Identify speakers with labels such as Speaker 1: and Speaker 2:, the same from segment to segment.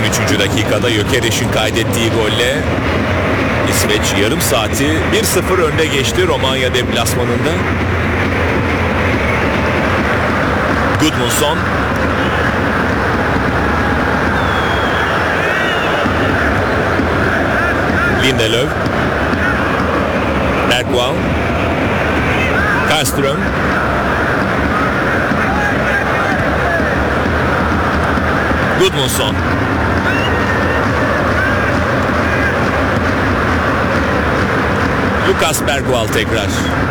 Speaker 1: 13. dakikada Gyökeres'in kaydettiği golle İsveç yarım saati 1-0 önde geçti Romanya deplasmanında. Gudmundsson. Lindelöf. Bergwall. Karlström. Gudmundsson. Lucas Bergwall tekrar.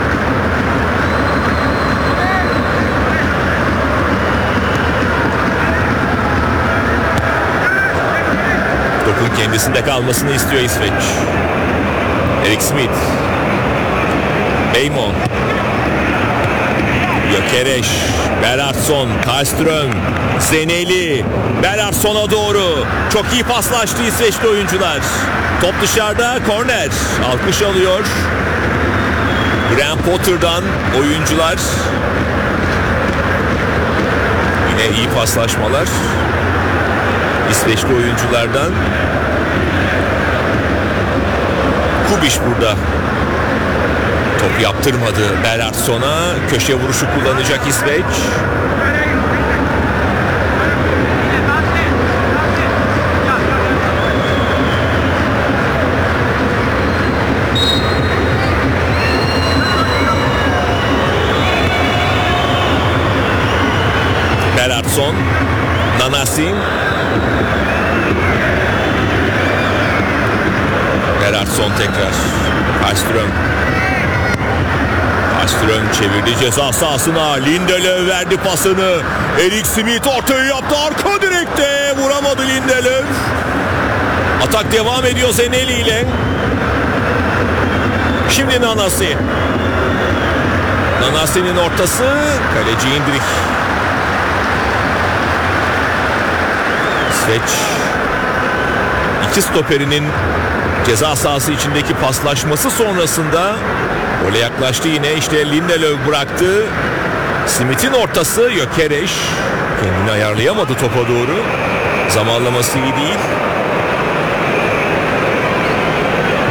Speaker 1: Topun kendisinde kalmasını istiyor İsveç. Erik Smith. Beymon. Gyökeres. Bernhardsson. Karlström. Zeneli. Bernhardsson'a doğru. Çok iyi paslaştı İsveçli oyuncular. Top dışarıda, korner. Alkış alıyor. Graham Potter'dan oyuncular. Yine iyi paslaşmalar İsveçli oyunculardan. Kubiş burada. Top yaptırmadı Bernhardsson'a. Köşe vuruşu kullanacak İsveç. Bernhardsson. Nanasi. Bernhardsson tekrar. Karlström. Karlström çevirdi ceza sahasına. Lindelöf verdi pasını. Erik Smith ortayı yaptı. Arka direkte. Vuramadı Lindelöf. Atak devam ediyor Zeneli ile. Şimdi Nanasi. Nanasi'nin ortası. Kaleci Indrik. İsveç iki stoperinin ceza sahası içindeki paslaşması sonrasında gole yaklaştı yine. İşte Lindelöf bıraktı. Smith'in ortası. Gyökeres kendini ayarlayamadı topa doğru. Zamanlaması iyi değil.